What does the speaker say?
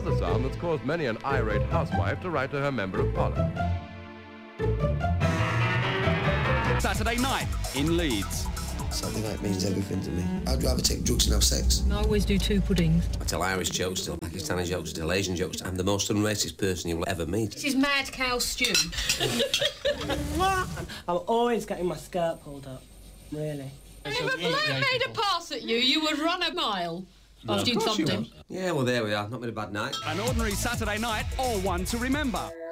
Here's a sound that's caused many an irate housewife to write to her Member of Parliament. Saturday night in Leeds. Saturday night means everything to me. I'd rather take drugs than have sex. I always do 2 puddings. I tell Irish jokes, tell Pakistani jokes, tell Asian jokes. I'm the most unracist person you will ever meet. This is mad cow stew. I'm always getting my skirt pulled up, really. And if a bloke made a pass at you, you would run a mile after you'd thumped him. Yeah, well, there we are. Not been a bad night. An ordinary Saturday night or one to remember.